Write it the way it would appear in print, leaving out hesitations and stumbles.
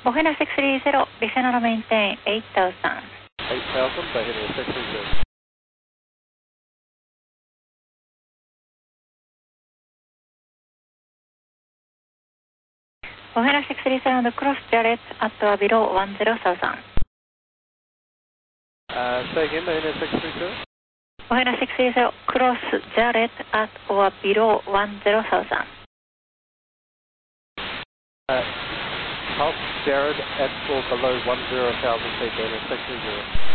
Mohena 630, Vicenana maintain 8000. 8000, Bohemia 630. Mohena 630 on the cross Jarrett at or below 10,000. Say again, Bohemia 630. Mohena 630, cross Jarrett at or below 10,000. Pulse Jared at or below 10,000 feet, Bohemia 630.